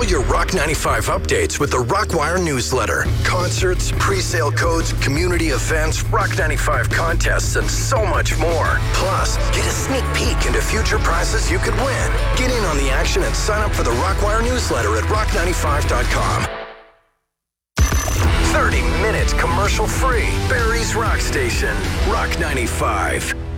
all your Rock 95 updates with the Rockwire newsletter. Concerts, pre-sale codes, community events, Rock 95 contests, and so much more. Plus, get a sneak peek into future prizes you could win. Get in on the action and sign up for the Rockwire newsletter at rock95.com. 30 minutes commercial free. Barrie's Rock Station. Rock 95.